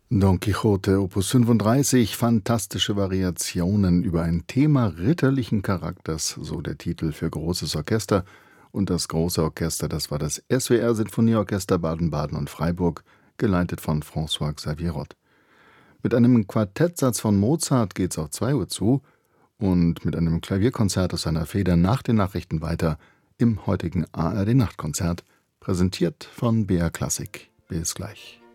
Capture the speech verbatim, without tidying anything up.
Don Quixote, Opus fünfunddreißig, fantastische Variationen über ein Thema ritterlichen Charakters, so der Titel für großes Orchester. Und das große Orchester, das war das S W R-Sinfonieorchester Baden-Baden und Freiburg, geleitet von François-Xavier Roth. Mit einem Quartettsatz von Mozart geht's auf zwei Uhr zu und mit einem Klavierkonzert aus seiner Feder nach den Nachrichten weiter im heutigen A R D-Nachtkonzert, präsentiert von B R Klassik. Bis gleich.